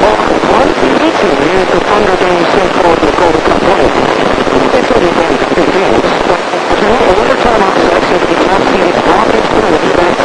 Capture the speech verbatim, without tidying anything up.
Or one meeting is the Hunger Games so-called the Gold Cup winner. It's only been two games, but to me, a overtime upset should be asking its rocket crew that